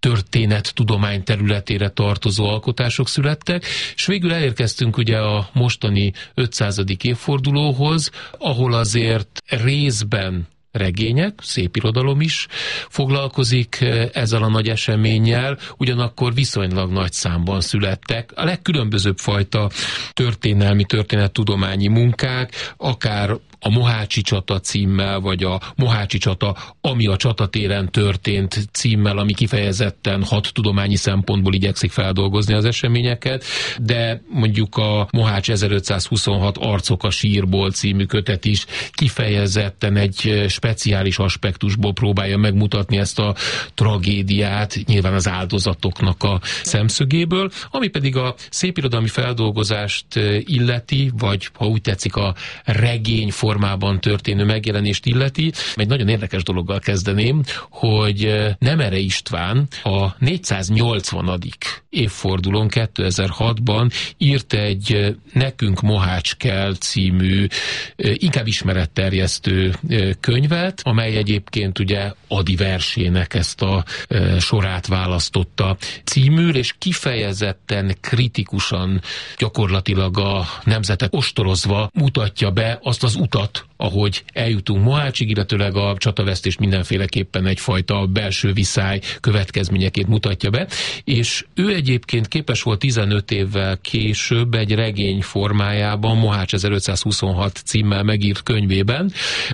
történettudomány területére tartozó alkotások születtek, és végül elérkeztünk ugye a mostani 500. évfordulóhoz, ahol azért részben regények, szépirodalom is foglalkozik ezzel a nagy eseménnyel, ugyanakkor viszonylag nagy számban születtek a legkülönbözőbb fajta történelmi, történettudományi munkák, akár a Mohácsi csata címmel, vagy a Mohácsi csata, ami a csatatéren történt címmel, ami kifejezetten hadtudományi szempontból igyekszik feldolgozni az eseményeket, de mondjuk a Mohács 1526 Arcok a sírból című kötet is kifejezetten egy speciális aspektusból próbálja megmutatni ezt a tragédiát, nyilván az áldozatoknak a szemszögéből, ami pedig a szépirodalmi feldolgozást illeti, vagy ha úgy tetszik a regény formában történő megjelenést illeti. Egy nagyon érdekes dologgal kezdeném, hogy Nemere István a 480. évfordulón 2006-ban írt egy Nekünk Mohács kell című inkább ismeretterjesztő könyvet, amely egyébként ugye Ady versének ezt a sorát választotta címül, és kifejezetten kritikusan, gyakorlatilag a nemzetet ostorozva mutatja be azt az utat, ahogy eljutunk Mohácsig, illetőleg a csatavesztés mindenféleképpen egyfajta belső viszály következményeként mutatja be, és ő egyébként képes volt 15 évvel később egy regény formájában, Mohács 1526 címmel megírt könyvében,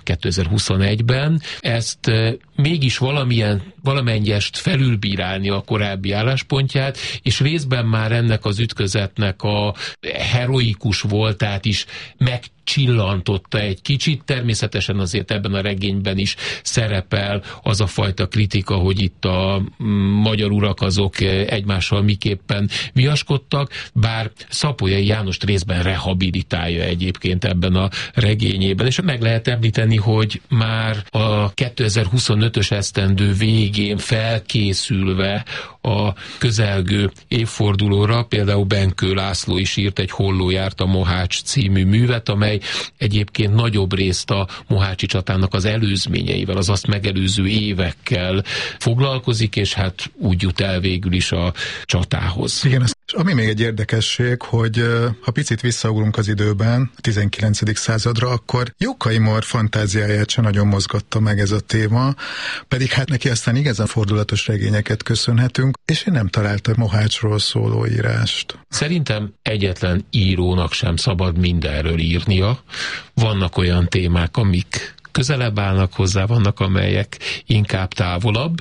2021-ben ezt mégis valamennyest felülbírálni a korábbi álláspontját, és részben már ennek az ütközetnek a heroikus voltát is megcsillantotta egy kicsit. Természetesen azért ebben a regényben is szerepel az a fajta kritika, hogy itt a magyar urak azok egymással miképpen viaskodtak, bár Szapolyai Jánost részben rehabilitálja egyébként ebben a regényében, és meg lehet említeni, hogy már a 2025-ös esztendő végén felkészülve a közelgő évfordulóra például Benkő László is írt egy Holló járt a Mohács című művet, amely egyébként nagyobb részt a mohácsi csatának az előzményeivel, az azt megelőző évekkel foglalkozik, és hát úgy jut el végül is a csatához. Igen, és ami még egy érdekesség, hogy ha picit visszaugrunk az időben, a 19. századra, akkor Jókai Mór fantáziáját sem nagyon mozgatta meg ez a téma, pedig hát neki aztán igazán fordulatos regényeket köszönhetünk, és én nem találtam Mohácsról szóló írást. Szerintem egyetlen írónak sem szabad mindenről írnia. Vannak olyan témák, amik közelebb állnak hozzá, vannak amelyek inkább távolabb,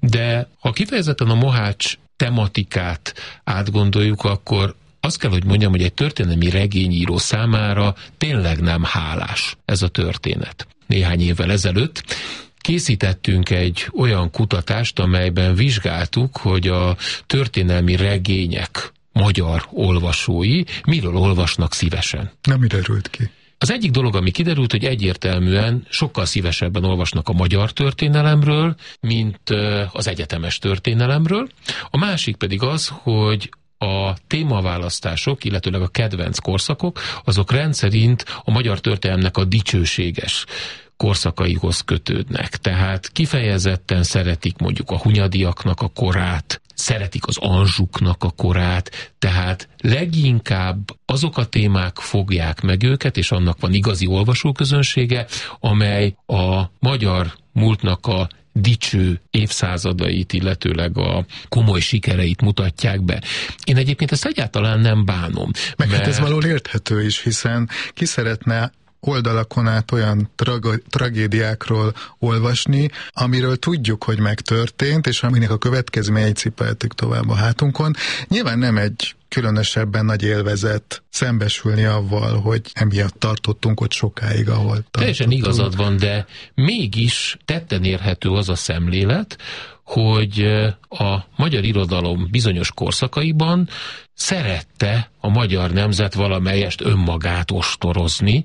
de ha kifejezetten a Mohács tematikát átgondoljuk, akkor azt kell, hogy mondjam, hogy egy történelmi regényíró számára tényleg nem hálás ez a történet. Néhány évvel ezelőtt készítettünk egy olyan kutatást, amelyben vizsgáltuk, hogy a történelmi regények magyar olvasói miről olvasnak szívesen. Nem derült ki. Az egyik dolog, ami kiderült, hogy egyértelműen sokkal szívesebben olvasnak a magyar történelemről, mint az egyetemes történelemről. A másik pedig az, hogy a témaválasztások, illetőleg a kedvenc korszakok, azok rendszerint a magyar történelemnek a dicsőséges korszakaihoz kötődnek. Tehát kifejezetten szeretik mondjuk a hunyadiaknak a korát, szeretik az Anzsuknak a korát, tehát leginkább azok a témák fogják meg őket, és annak van igazi olvasóközönsége, amely a magyar múltnak a dicső évszázadait, illetőleg a komoly sikereit mutatják be. Én egyébként ezt egyáltalán nem bánom. Meg hát ez valahol érthető is, hiszen ki szeretne oldalakon át olyan tragédiákról olvasni, amiről tudjuk, hogy megtörtént, és aminek a következményeit cipeltük tovább a hátunkon. Nyilván nem egy különösebben nagy élvezet szembesülni avval, hogy emiatt tartottunk ott sokáig, ahol tartottunk. Teljesen igazad van, de mégis tetten érhető az a szemlélet, hogy a magyar irodalom bizonyos korszakaiban szerette a magyar nemzet valamelyest önmagát ostorozni,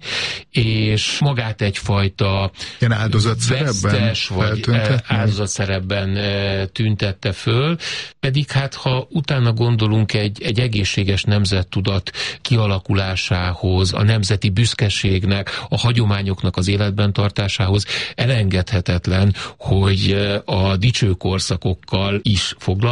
és egyfajta vesztes vagy áldozatszerepben tüntette föl, pedig hát ha utána gondolunk egy egészséges nemzettudat kialakulásához, a nemzeti büszkeségnek, a hagyományoknak az életben tartásához elengedhetetlen, hogy a dicső korszakokkal is foglalkozik,